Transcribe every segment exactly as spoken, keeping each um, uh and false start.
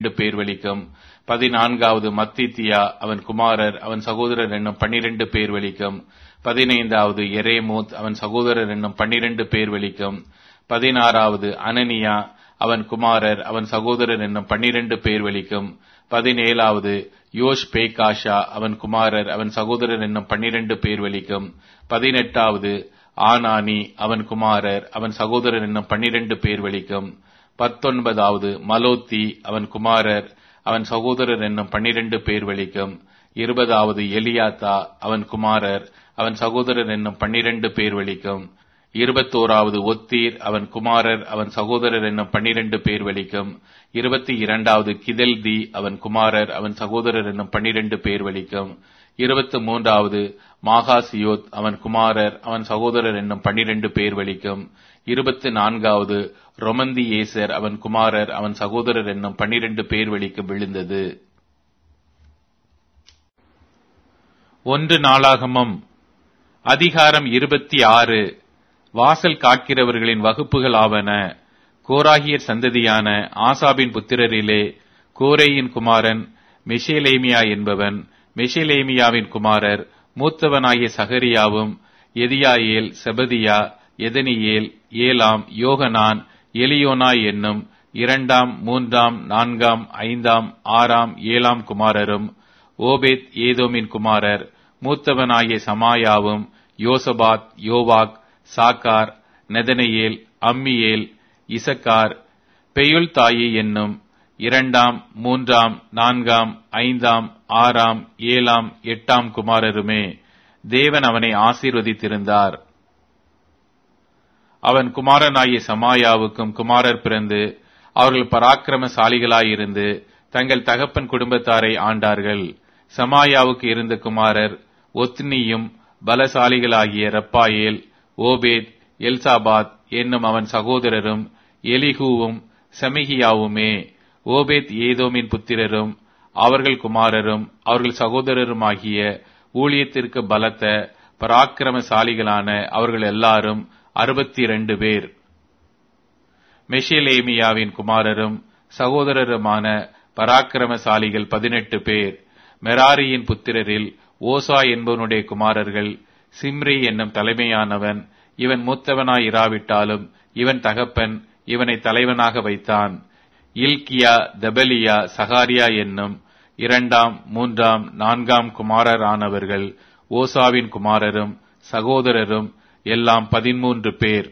பன்னிரண்டு பேர் வெளிக்கும். பதினான்காவது மத்தித்தியா அவன் குமாரர் அவன் சகோதரர் என்னும் பன்னிரண்டு பேர் வெளிக்கும். பதினைந்தாவது எரேமோத் அவன் சகோதரர் என்னும் பன்னிரண்டு பேர் வெளிக்கும். பதினாறாவது அனனியா அவன் குமாரர் அவன் சகோதரர் என்னும் பன்னிரண்டு பேர் வெளிக்கும். பதினேழாவது யோஷ் பேகாஷா அவன் குமாரர் அவன் சகோதரர் என்னும் பன்னிரண்டு பேர் வெளிக்கும். பதினெட்டாவது ஆனானி அவன் குமாரர் அவன் சகோதரர் என்னும் பன்னிரண்டு பேர் வெளிக்கும். பத்தொன்பதாவது மலோத்தி அவன் குமாரர் அவன் சகோதரர் என்னும் பன்னிரண்டு பேர் வெளிக்கும். இருபதாவது எலியாத்தா அவன் குமாரர் அவன் சகோதரர் என்னும் பன்னிரண்டு பேர் வெளிக்கும். இருபத்தோராவது ஒத்தீர் அவன் குமாரர் அவன் சகோதரர் என்னும் பன்னிரண்டு பேர் வெளிக்கும். இருபத்தி இரண்டாவது கிதல்தி அவன் குமாரர் அவன் சகோதரர் என்னும் பன்னிரண்டு பேர் வெளிக்கும். இருபத்தி மூன்றாவது மாகாசியோத் அவன் குமாரர் அவன் சகோதரர் என்னும் பன்னிரண்டு பேர் வெளிக்கும். இருபத்தி நான்காவது ரொமந்தி ஏசர் அவன் குமாரர் அவன் சகோதரர் என்னும் பன்னிரண்டு பேர் வெளிக்கும் விழுந்தது. ஒன்று நாளாகமம் அதிகாரம் இருபத்தி ஆறு. வாசல் காக்கிறவர்களின் வகுப்புகள் ஆவன. கோராகியர் சந்ததியான ஆசாபின் புத்திரரிலே கோரேயின் குமாரன் மெஷேலேமியா என்பவன். மெஷேலேமியாவின் குமாரர் மூத்தவனாகிய சகரியாவும் எதியாயேல் செபதியா எதனியேல் ஏலாம் யோகனான் எலியோனாய் என்னும் இரண்டாம் மூன்றாம் நான்காம் ஐந்தாம் ஆறாம் ஏழாம் குமாரரும். ஓபேத் ஏதோமின் குமாரர் மூத்தவனாகிய சமாயாவும் யோசபாத் யோவாக் சாக்கார் நெதனையேல் அம்மியேல் இசக்கார் பெயுள்தாயி என்னும் இரண்டாம் மூன்றாம் நான்காம் ஐந்தாம் ஆறாம் ஏழாம் எட்டாம் குமாரருமே. தேவன் அவனை ஆசீர்வதித்திருந்தார். அவன் குமாரனாகிய சமாயாவுக்கும் குமாரர் பிறந்து அவர்கள் பராக்கிரமசாலிகளாயிருந்து தங்கள் தகப்பன் குடும்பத்தாரை ஆண்டார்கள். சமாயாவுக்கு இருந்த குமாரர் ஒத்னியும் பலசாலிகளாகிய ரப்பாயேல் ஓபேத் எல்சாபாத் என்னும் அவன் சகோதரரும் எலிகூவும் செமிகியாவுமே. ஓபேத் ஏதோமின் புத்திரரும் அவர்கள் குமாரரும் அவர்கள் சகோதரருமாகிய ஊழியத்திற்கு பலத்த பராக்கிரமசாலிகளான அவர்கள் எல்லாரும் அறுபத்தி இரண்டு பேர். மெஷேலேமியாவின் குமாரரும் சகோதரருமான பராக்கிரமசாலிகள் பதினெட்டு பேர். மெராரியின் புத்திரரில் ஓசா என்பவனுடைய குமாரர்கள் சிம்ரி என்னும் தலைமையானவன். இவன் மூத்தவனாய் இராவிட்டாலும் இவன் தகப்பன் இவனை தலைவனாக வைத்தான். இல்கியா தபலியா சகாரியா என்னும் இரண்டாம் மூன்றாம் நான்காம் குமாரரானவர்கள் ஓசாவின் குமாரரும் சகோதரரும் எல்லாம் பதிமூன்று பேர்.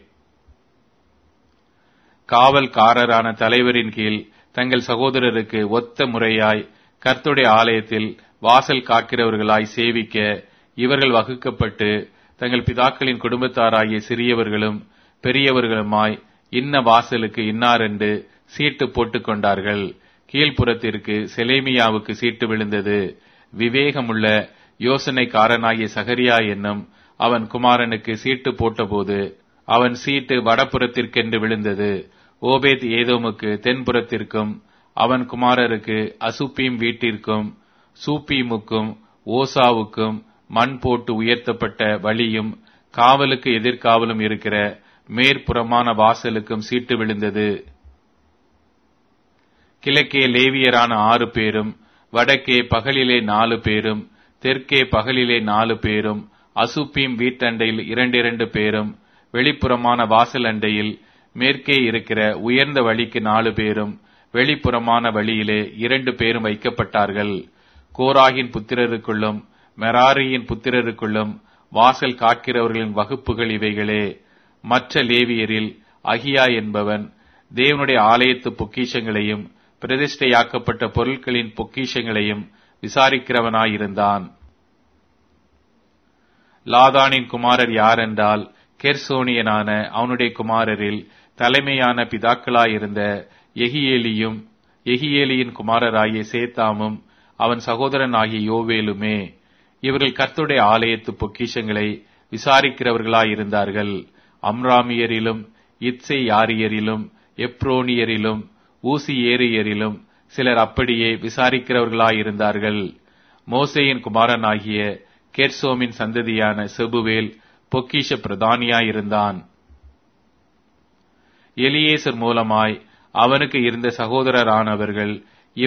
காவல்காரரான தலைவரின் கீழ் தங்கள் சகோதரருக்கு ஒத்த முறையாய் கர்த்தருடைய ஆலயத்தில் வாசல் காக்கிறவர்களாய் சேவிக்க இவர்கள் வகுக்கப்பட்டு தங்கள் பிதாக்களின் குடும்பத்தாராகிய சிறியவர்களும் பெரியவர்களுமாய் இன்ன வாசலுக்கு இன்னாரென்று சீட்டு போட்டுக் கொண்டார்கள். கீழ்ப்புறத்திற்கு செலேமியாவுக்கு சீட்டு விழுந்தது. விவேகமுள்ள யோசனைக்காரனாகிய சகரியா என்னும் அவன் குமாரனுக்கு சீட்டு போட்டபோது அவன் சீட்டு வடபுறத்திற்கென்று விழுந்தது. ஓபேத் ஏதோமுக்கு தென்புறத்திற்கும் அவன் குமாரருக்கு அசுப்பீம் வீட்டிற்கும் சூப்பீமுக்கும் ஓசாவுக்கும் மண் போட்டு உயர்த்தப்பட்ட வழியும் காவலுக்கு எதிர்காவலும் இருக்கிற மேற்புறமான வாசலுக்கும் சீட்டு விழுந்தது. கிழக்கே லேவியரான ஆறு பேரும் வடக்கே பகலிலே நாலு பேரும் தெற்கே பகலிலே நாலு பேரும் அசுப்பீம் வீட்டண்டையில் இரண்டிரண்டு பேரும் வெளிப்புறமான வாசல் அண்டையில் மேற்கே இருக்கிற உயர்ந்த வழிக்கு நாலு பேரும் வெளிப்புறமான வழியிலே இரண்டு பேரும் வைக்கப்பட்டார்கள். கோராகின் புத்திரருக்குள்ளும் மெராரியின் புத்திரருக்குள்ளும் வாசல் காக்கிறவர்களின் வகுப்புகள் இவைகளே. மற்ற லேவியரில் அகியா என்பவன் தேவனுடைய ஆலயத்து பொக்கிஷங்களையும் பிரதிஷ்டையாக்கப்பட்ட பொருட்களின் பொக்கிஷங்களையும் விசாரிக்கிறவனாயிருந்தான். லாதானின் குமாரர் யாரென்றால் கெர்சோனியனான அவனுடைய குமாரரில் தலைமையான பிதாக்களாயிருந்த எகியேலியும் எகியேலியின் குமாரராகிய சேத்தாமும் அவன் சகோதரன் ஆகிய யோவேலுமே. இவர்கள் கர்த்தருடைய ஆலயத்து பொக்கிஷங்களை விசாரிக்கிறவர்களாயிருந்தார்கள். அம்ராமியரிலும் இத்சை யாரியரிலும் எப்ரோனியரிலும் ஊசியேரியரிலும் சிலர் அப்படியே விசாரிக்கிறவர்களாயிருந்தார்கள். மோசேயின் குமாரனாகிய கெர்சோமின் சந்ததியான செபுவேல் பொக்கிஷ பிரதானியாயிருந்தான். எலியேசர் மூலமாய் அவனுக்கு இருந்த சகோதரரானவர்கள்